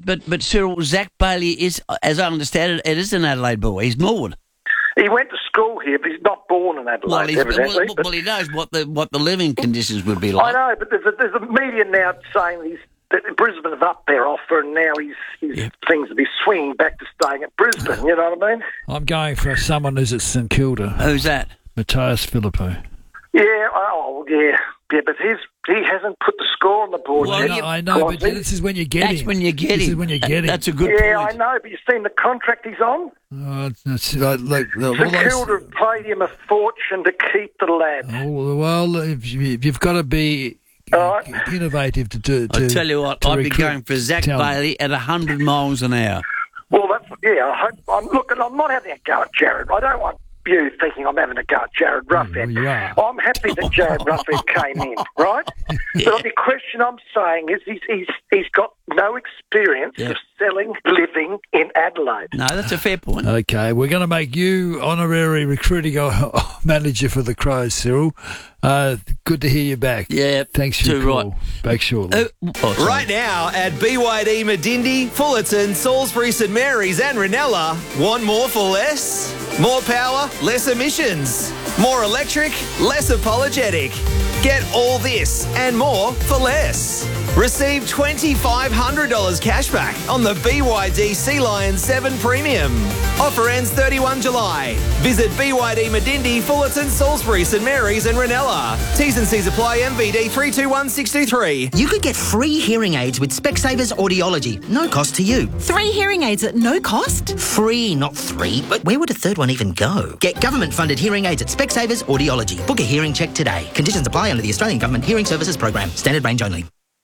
But Cyril, Zach Bailey is, as I understand it, is an Adelaide boy. He's Norwood. He went to school here, but he's not born in Adelaide, evidently. Well, he knows what the living conditions would be like. I know, but there's a media now saying that Brisbane have upped their offer, and now he seems to be swinging back to staying at Brisbane. You know what I mean? I'm going for someone who's at St Kilda. Who's that? Matthias Filippo. Yeah, but he hasn't put the score on the board. Well, yet. I know, but this is when you get him. That's when you get him. This is when you get him. That's a good point. Yeah, I know, but you've seen the contract he's on? St Kilda have paid him a fortune to keep the lad. Oh, well, you've got to be innovative to do. I tell you what, I'd be going for Zach Bailey at 100 miles an hour. Well, I'm not having a go at Jared. I don't want you thinking I'm having a go at Jared Ruffhead. I'm happy that Jared Ruffhead came in, right? Yeah. But the question I'm saying is he's got no experience of selling, living in Adelaide. No, that's a fair point. Okay, we're going to make you honorary recruiting manager for the Crows, Cyril. Good to hear you back. Yeah, thanks for your call. Right. Back shortly. Right now at BYD Medindi, Fullerton, Salisbury, St Mary's and Ranella. Want more for less? More power, less emissions. More electric, less apologetic. Get all this and more for less. Receive $2,500 cash back on the BYD Sea Lion 7 Premium. Offer ends 31 July. Visit BYD Medindi, Fullerton, Salisbury, St Mary's and Ranella. T's and C's apply. MVD 321623. You could get free hearing aids with Specsavers Audiology. No cost to you. 3 hearing aids at no cost? Free, not 3. But where would a third one even go? Get government-funded hearing aids at Specsavers Audiology. Book a hearing check today. Conditions apply under the Australian Government Hearing Services Program. Standard range only.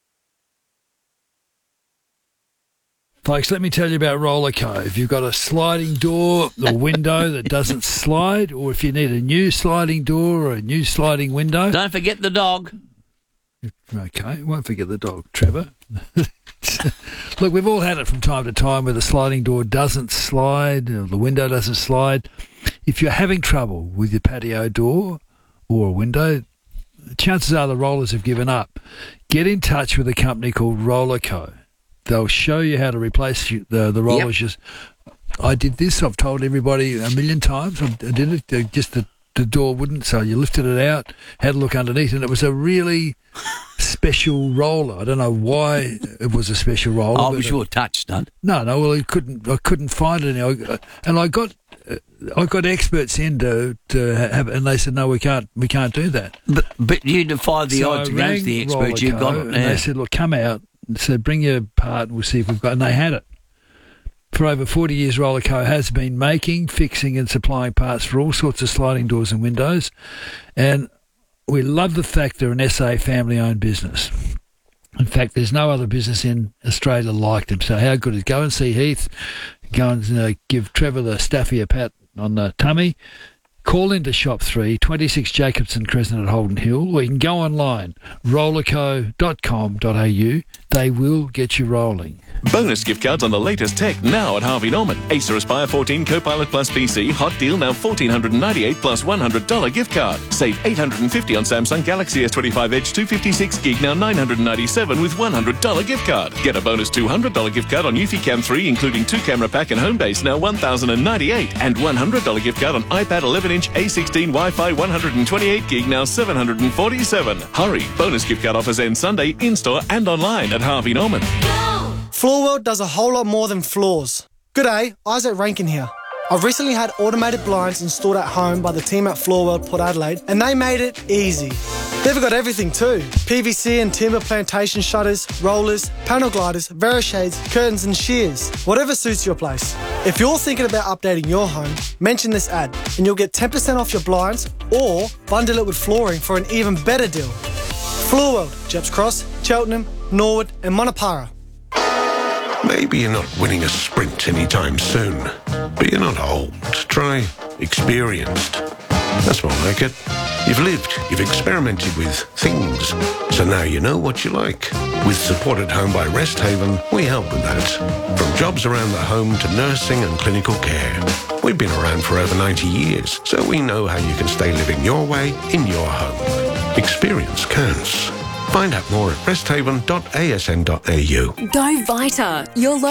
Folks, let me tell you about Rollerco. If you've got a sliding door or window that doesn't slide, or if you need a new sliding door or a new sliding window. Don't forget the dog. Okay, won't forget the dog, Trevor. Look, we've all had it from time to time where the sliding door doesn't slide, or the window doesn't slide. If you're having trouble with your patio door or a window, chances are the rollers have given up. Get in touch with a company called Rollerco. They'll show you how to replace the rollers. Yep. I did this. I've told everybody a million times. I did it. Just the door wouldn't. So you lifted it out, had a look underneath, and it was a really special roller. I don't know why it was a special roller. I was your touch, done. No. Well, I couldn't find it, and I got experts in to have, and they said no, we can't do that. But you defied the odds against the experts. You got it. And they said, look, come out. So bring your part and we'll see if we've got... And they had it. For over 40 years, Rollerco has been making, fixing and supplying parts for all sorts of sliding doors and windows. And we love the fact they're an SA family-owned business. In fact, there's no other business in Australia like them. So how good is it? Go and see Heath. Go and give Trevor the Staffy a pat on the tummy. Call into Shop 3, 26 Jacobson Crescent at Holden Hill, or you can go online, rollerco.com.au. They will get you rolling. Bonus gift cards on the latest tech now at Harvey Norman. Acer Aspire 14 Copilot Plus PC, hot deal now $1,498 plus $100 gift card. Save $850 on Samsung Galaxy S25 Edge 256 gig, now $997 with $100 gift card. Get a bonus $200 gift card on Eufy Cam 3, including 2-camera pack and home base, now $1,098, and $100 gift card on iPad 11-inch A16 Wi-Fi 128 gig, now $747. Hurry! Bonus gift card offers end Sunday in-store and online at Harvey Norman. Floor World does a whole lot more than floors. G'day, Isaac Rankin here. I've recently had automated blinds installed at home by the team at Floor World Port Adelaide, and they made it easy. They've got everything too. PVC and timber plantation shutters, rollers, panel gliders, Verishades, curtains and shears. Whatever suits your place. If you're thinking about updating your home, mention this ad and you'll get 10% off your blinds or bundle it with flooring for an even better deal. Floor World, Jeps Cross, Cheltenham, Norwood and Monopara. Maybe you're not winning a sprint anytime soon, but you're not old. Try experienced. That's more like it. You've lived, you've experimented with things, so now you know what you like. With Support at Home by Rest Haven, we help with that. From jobs around the home to nursing and clinical care. We've been around for over 90 years, so we know how you can stay living your way in your home. Experience counts. Find out more at resthaven.asn.au. Go Vita, your